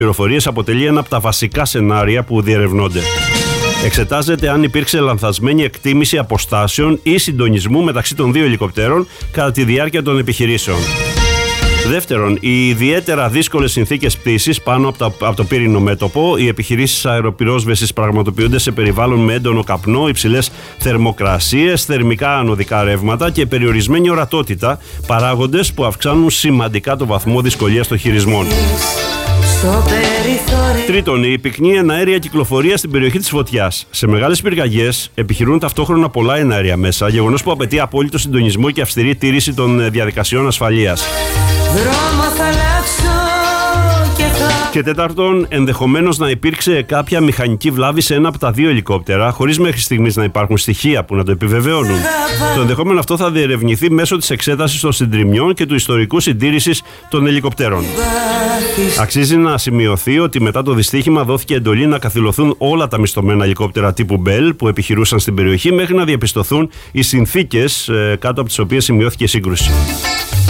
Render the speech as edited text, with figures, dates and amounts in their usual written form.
πληροφορίες αποτελεί ένα από τα βασικά σενάρια που διερευνώνται. Εξετάζεται αν υπήρξε λανθασμένη εκτίμηση αποστάσεων ή συντονισμού μεταξύ των δύο ελικοπτέρων κατά τη διάρκεια των επιχειρήσεων. Δεύτερον, οι ιδιαίτερα δύσκολες συνθήκες πτήσης πάνω από το πύρινο μέτωπο. Οι επιχειρήσεις αεροπυρόσβεσης πραγματοποιούνται σε περιβάλλον με έντονο καπνό, υψηλές θερμοκρασίες, θερμικά ανωδικά ρεύματα και περιορισμένη ορατότητα, παράγοντες που αυξάνουν σημαντικά το βαθμό δυσκολίας των χειρισμών. Τρίτον, η πυκνή εναέρια κυκλοφορία στην περιοχή της φωτιάς. Σε μεγάλες πυρκαγιές επιχειρούν ταυτόχρονα πολλά εναέρια μέσα, γεγονός που απαιτεί απόλυτο συντονισμό και αυστηρή τήρηση των διαδικασιών ασφαλείας. Και τέταρτον, ενδεχομένως να υπήρξε κάποια μηχανική βλάβη σε ένα από τα δύο ελικόπτερα, χωρίς μέχρι στιγμής να υπάρχουν στοιχεία που να το επιβεβαιώνουν. Το ενδεχόμενο αυτό θα διερευνηθεί μέσω της εξέτασης των συντριμιών και του ιστορικού συντήρησης των ελικοπτέρων. Αξίζει να σημειωθεί ότι μετά το δυστύχημα δόθηκε εντολή να καθυλωθούν όλα τα μισθωμένα ελικόπτερα τύπου Bell που επιχειρούσαν στην περιοχή μέχρι να διαπιστωθούν οι συνθήκες κάτω από τις οποίες σημειώθηκε η σύγκρουση.